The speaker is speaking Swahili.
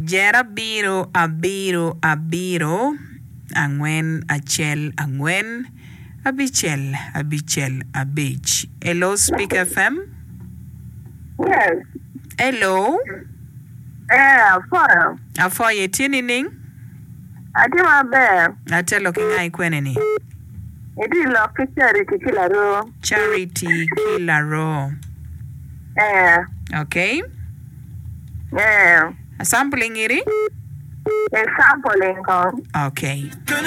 Jera biro, abiro. Ang'wen, achiel, ang'wen. Abichiel, abich. Hello, Speak FM? Yes. Hello? Fire. Afoye tini ning? Ati maber. Atelo kingai kweneni. Iti lo Charity Kilaro. Charity Kilaro. Okay. Sampling iri? Sampling. Okay.